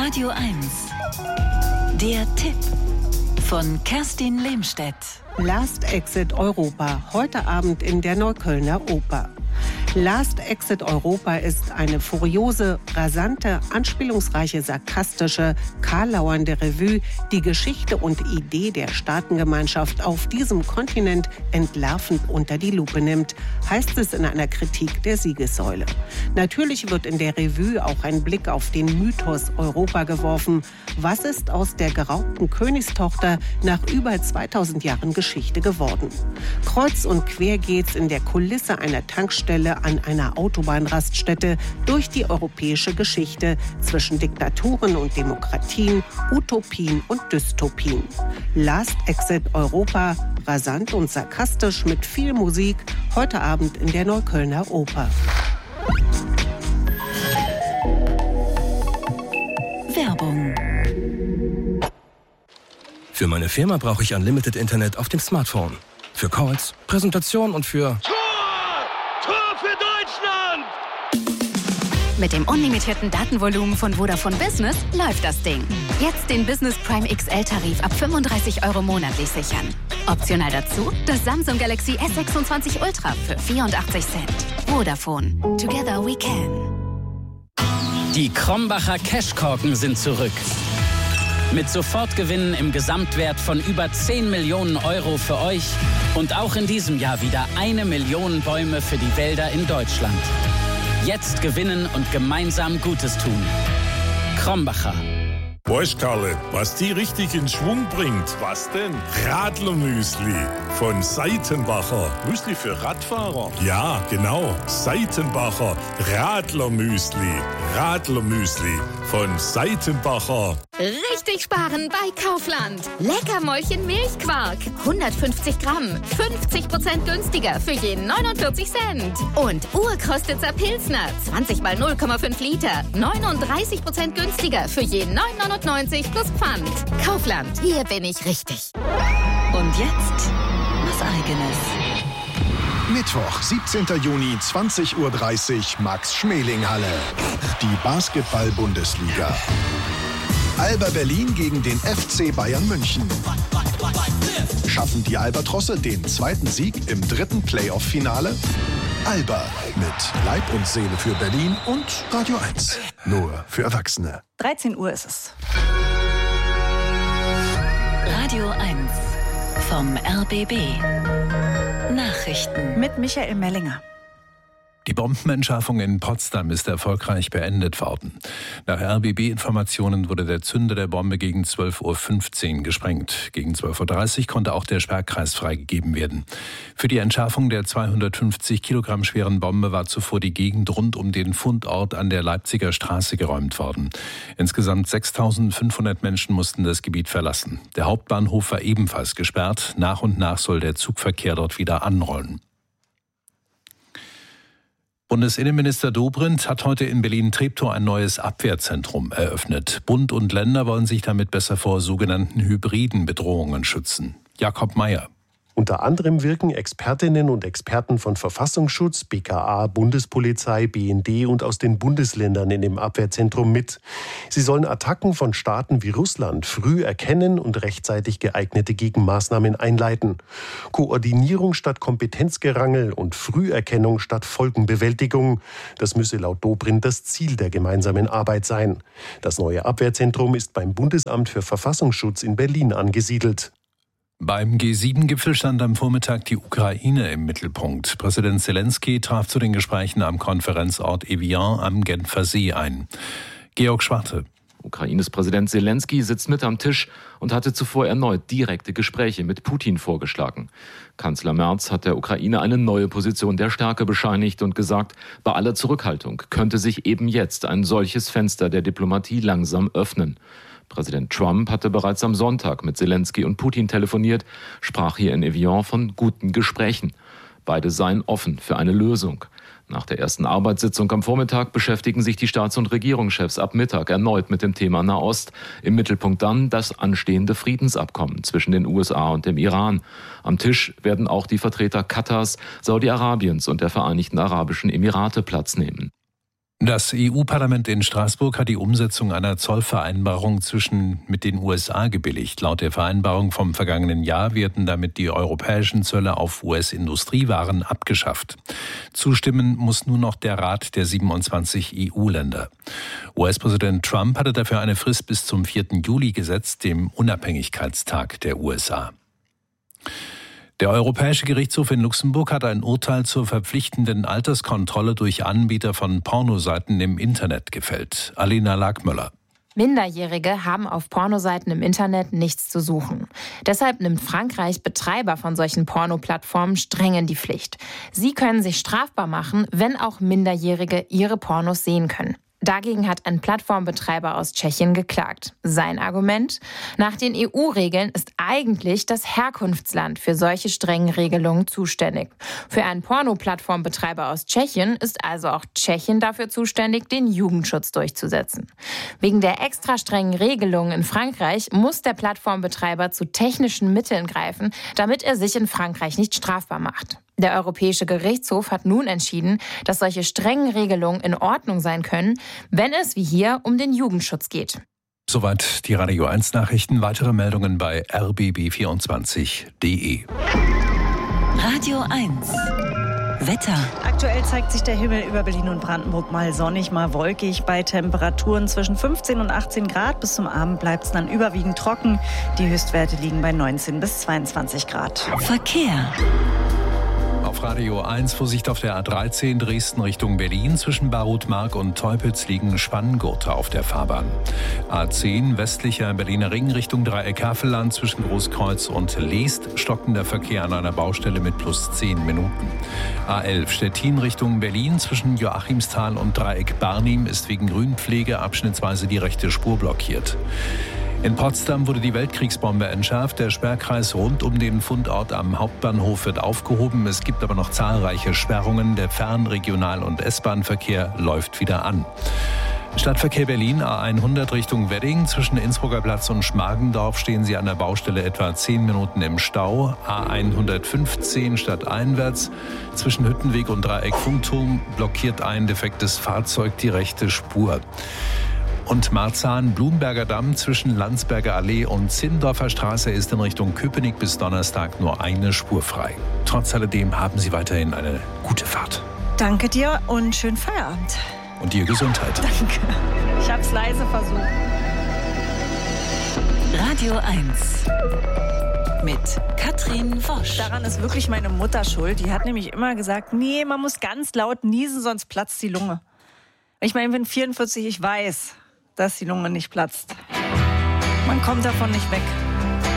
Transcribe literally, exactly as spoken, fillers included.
Radio eins. Der Tipp von Kerstin Lehmstedt. Last Exit Europa, heute Abend in der Neuköllner Oper. Last Exit Europa ist eine furiose, rasante, anspielungsreiche, sarkastische, karlauernde Revue, die Geschichte und Idee der Staatengemeinschaft auf diesem Kontinent entlarvend unter die Lupe nimmt, heißt es in einer Kritik der Siegessäule. Natürlich wird in der Revue auch ein Blick auf den Mythos Europa geworfen. Was ist aus der geraubten Königstochter nach über zweitausend Jahren Geschichte geworden? Kreuz und quer geht's in der Kulisse einer Tankstelle an einer Autobahnraststätte durch die europäische Geschichte zwischen Diktaturen und Demokratien, Utopien und Dystopien. Last Exit Europa, rasant und sarkastisch mit viel Musik, heute Abend in der Neuköllner Oper. Werbung. Für meine Firma brauche ich Unlimited Internet auf dem Smartphone. Für Calls, Präsentation und für... Mit dem unlimitierten Datenvolumen von Vodafone Business läuft das Ding. Jetzt den Business Prime X L-Tarif ab fünfunddreißig Euro monatlich sichern. Optional dazu das Samsung Galaxy S sechsundzwanzig Ultra für vierundachtzig Cent. Vodafone. Together we can. Die Krombacher Cashkorken sind zurück. Mit Sofortgewinnen im Gesamtwert von über zehn Millionen Euro für euch und auch in diesem Jahr wieder eine Million Bäume für die Wälder in Deutschland. Jetzt gewinnen und gemeinsam Gutes tun. Krombacher. Weißt, Karle, was die richtig in Schwung bringt? Was denn? Radlermüsli von Seitenbacher. Müsli für Radfahrer? Ja, genau. Seitenbacher Radlermüsli. Radlermüsli von Seitenbacher. Richtig sparen bei Kaufland. Leckermäulchen Milchquark. hundertfünfzig Gramm. fünfzig Prozent günstiger für jeden neunundvierzig Cent. Und Urkrostitzer Pilsner. zwanzig mal null Komma fünf Liter. neununddreißig Prozent günstiger für jeden neun neunundneunzig plus Pfand. Kaufland. Hier bin ich richtig. Und jetzt was Eigenes. Mittwoch, siebzehnten Juni, zwanzig Uhr dreißig, Max-Schmeling-Halle. Die Basketball-Bundesliga. Alba Berlin gegen den F C Bayern München. Schaffen die Albatrosse den zweiten Sieg im dritten Playoff-Finale? Alba mit Leib und Seele für Berlin und Radio eins. Nur für Erwachsene. dreizehn Uhr ist es. Radio eins vom R B B. Nachrichten mit Michael Mellinger. Die Bombenentschärfung in Potsdam ist erfolgreich beendet worden. Nach R B B-Informationen wurde der Zünder der Bombe gegen zwölf Uhr fünfzehn gesprengt. Gegen zwölf Uhr dreißig konnte auch der Sperrkreis freigegeben werden. Für die Entschärfung der zweihundertfünfzig Kilogramm schweren Bombe war zuvor die Gegend rund um den Fundort an der Leipziger Straße geräumt worden. Insgesamt sechstausendfünfhundert Menschen mussten das Gebiet verlassen. Der Hauptbahnhof war ebenfalls gesperrt. Nach und nach soll der Zugverkehr dort wieder anrollen. Bundesinnenminister Dobrindt hat heute in Berlin-Treptow ein neues Abwehrzentrum eröffnet. Bund und Länder wollen sich damit besser vor sogenannten hybriden Bedrohungen schützen. Jakob Mayer. Unter anderem wirken Expertinnen und Experten von Verfassungsschutz, B K A, Bundespolizei, B N D und aus den Bundesländern in dem Abwehrzentrum mit. Sie sollen Attacken von Staaten wie Russland früh erkennen und rechtzeitig geeignete Gegenmaßnahmen einleiten. Koordinierung statt Kompetenzgerangel und Früherkennung statt Folgenbewältigung. Das müsse laut Dobrindt das Ziel der gemeinsamen Arbeit sein. Das neue Abwehrzentrum ist beim Bundesamt für Verfassungsschutz in Berlin angesiedelt. Beim G sieben Gipfel stand am Vormittag die Ukraine im Mittelpunkt. Präsident Zelensky traf zu den Gesprächen am Konferenzort Evian am Genfer See ein. Georg Schwarte. Ukraines Präsident Zelensky sitzt mit am Tisch und hatte zuvor erneut direkte Gespräche mit Putin vorgeschlagen. Kanzler Merz hat der Ukraine eine neue Position der Stärke bescheinigt und gesagt, bei aller Zurückhaltung könnte sich eben jetzt ein solches Fenster der Diplomatie langsam öffnen. Präsident Trump hatte bereits am Sonntag mit Zelensky und Putin telefoniert, sprach hier in Evian von guten Gesprächen. Beide seien offen für eine Lösung. Nach der ersten Arbeitssitzung am Vormittag beschäftigen sich die Staats- und Regierungschefs ab Mittag erneut mit dem Thema Nahost. Im Mittelpunkt dann das anstehende Friedensabkommen zwischen den U S A und dem Iran. Am Tisch werden auch die Vertreter Katars, Saudi-Arabiens und der Vereinigten Arabischen Emirate Platz nehmen. Das E U-Parlament in Straßburg hat die Umsetzung einer Zollvereinbarung zwischen mit den U S A gebilligt. Laut der Vereinbarung vom vergangenen Jahr werden damit die europäischen Zölle auf U S-Industriewaren abgeschafft. Zustimmen muss nur noch der Rat der siebenundzwanzig E U-Länder. U S-Präsident Trump hatte dafür eine Frist bis zum vierten Juli gesetzt, dem Unabhängigkeitstag der U S A. Der Europäische Gerichtshof in Luxemburg hat ein Urteil zur verpflichtenden Alterskontrolle durch Anbieter von Pornoseiten im Internet gefällt. Alina Lagmöller. Minderjährige haben auf Pornoseiten im Internet nichts zu suchen. Deshalb nimmt Frankreich Betreiber von solchen Pornoplattformen streng in die Pflicht. Sie können sich strafbar machen, wenn auch Minderjährige ihre Pornos sehen können. Dagegen hat ein Plattformbetreiber aus Tschechien geklagt. Sein Argument? Nach den E U-Regeln ist eigentlich das Herkunftsland für solche strengen Regelungen zuständig. Für einen Porno-Plattformbetreiber aus Tschechien ist also auch Tschechien dafür zuständig, den Jugendschutz durchzusetzen. Wegen der extra strengen Regelungen in Frankreich muss der Plattformbetreiber zu technischen Mitteln greifen, damit er sich in Frankreich nicht strafbar macht. Der Europäische Gerichtshof hat nun entschieden, dass solche strengen Regelungen in Ordnung sein können, wenn es wie hier um den Jugendschutz geht. Soweit die Radio eins Nachrichten. Weitere Meldungen bei r b b vierundzwanzig punkt d e. Radio eins. Wetter. Aktuell zeigt sich der Himmel über Berlin und Brandenburg mal sonnig, mal wolkig. Bei Temperaturen zwischen fünfzehn und achtzehn Grad. Bis zum Abend bleibt es dann überwiegend trocken. Die Höchstwerte liegen bei neunzehn bis zweiundzwanzig Grad. Verkehr. Auf Radio eins Vorsicht auf der A dreizehn Dresden Richtung Berlin. Zwischen Barutmark und Teupitz liegen Spanngurte auf der Fahrbahn. A zehn westlicher Berliner Ring Richtung Dreieck Havelland. Zwischen Großkreuz und Leest stockender Verkehr an einer Baustelle mit plus zehn Minuten. A elf Stettin Richtung Berlin. Zwischen Joachimsthal und Dreieck Barnim ist wegen Grünpflege abschnittsweise die rechte Spur blockiert. In Potsdam wurde die Weltkriegsbombe entschärft. Der Sperrkreis rund um den Fundort am Hauptbahnhof wird aufgehoben. Es gibt aber noch zahlreiche Sperrungen. Der Fern-, Regional- und S-Bahn-Verkehr läuft wieder an. Stadtverkehr Berlin A hundert Richtung Wedding. Zwischen Innsbrucker Platz und Schmargendorf stehen Sie an der Baustelle etwa zehn Minuten im Stau. A hundertfünfzehn stadteinwärts. Zwischen Hüttenweg und Dreieck Funkturm blockiert ein defektes Fahrzeug die rechte Spur. Und Marzahn-Blumberger Damm zwischen Landsberger Allee und Zindorfer Straße ist in Richtung Köpenick bis Donnerstag nur eine Spur frei. Trotz alledem haben Sie weiterhin eine gute Fahrt. Danke dir und schönen Feierabend. Und dir Gesundheit. Danke. Ich hab's leise versucht. Radio eins. Mit Katrin Wosch. Daran ist wirklich meine Mutter schuld. Die hat nämlich immer gesagt, nee, man muss ganz laut niesen, sonst platzt die Lunge. Ich meine, ich bin vierundvierzig, ich weiß, dass die Lunge nicht platzt. Man kommt davon nicht weg.